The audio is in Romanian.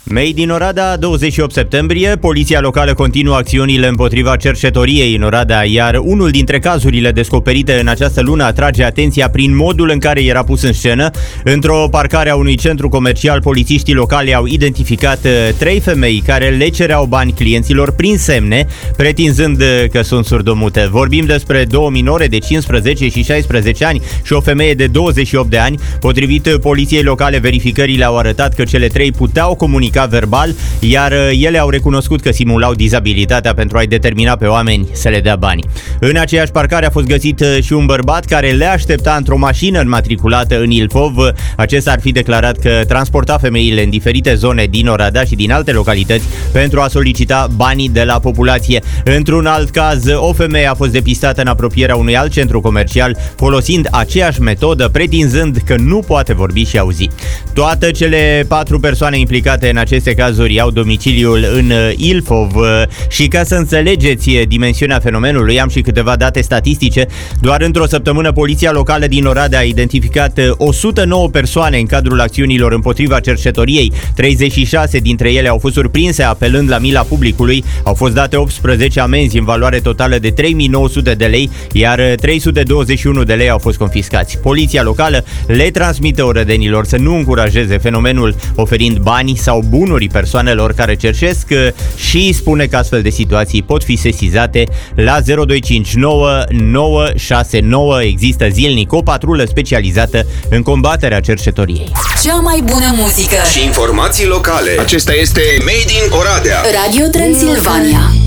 Made in Oradea, 28 septembrie, poliția locală continuă acțiunile împotriva cerșetoriei în Oradea, iar unul dintre cazurile descoperite în această lună atrage atenția prin modul în care era pus în scenă. Într-o parcare a unui centru comercial, polițiștii locali au identificat 3 femei care le cereau bani clienților prin semne, pretinzând că sunt surdomute. Vorbim despre 2 minore de 15 și 16 ani și o femeie de 28 de ani. Potrivit poliției locale, verificările au arătat că cele 3 puteau comunica verbal, iar ele au recunoscut că simulau dizabilitatea pentru a-i determina pe oameni să le dea bani. În aceeași parcare a fost găsit și un bărbat care le aștepta într-o mașină înmatriculată în Ilfov. Acesta ar fi declarat că transporta femeile în diferite zone din Oradea și din alte localități pentru a solicita banii de la populație. Într-un alt caz, o femeie a fost depistată în apropierea unui alt centru comercial folosind aceeași metodă, pretinzând că nu poate vorbi și auzi. Toate cele 4 persoane implicate în aceste cazuri au domiciliul în Ilfov și ca să înțelegeți dimensiunea fenomenului, am și câteva date statistice. Doar într-o săptămână, poliția locală din Oradea a identificat 109 persoane în cadrul acțiunilor împotriva cerșetoriei. 36 dintre ele au fost surprinse apelând la mila publicului. Au fost date 18 amenzi în valoare totală de 3.900 de lei, iar 321 de lei au fost confiscați. Poliția locală le transmite orădenilor să nu încurajeze fenomenul oferind bani sau bunuri persoanelor care cerșesc și spune că astfel de situații pot fi sesizate la 0259 969. Există zilnic o patrulă specializată în combaterea cerșetoriei. Cea mai bună muzică și informații locale. Acesta este Made in Oradea. Radio Transilvania.